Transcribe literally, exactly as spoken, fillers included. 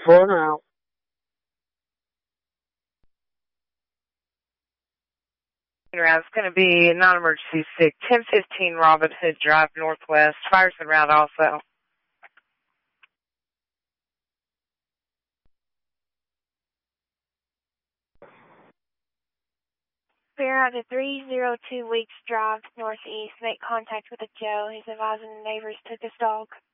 four now. It's going to be a non-emergency six, ten fifteen Robin Hood Drive Northwest. Fires en route also. Clear out to three oh two Weeks Drive Northeast. Make contact with a Joe. He's advising the neighbors took his dog.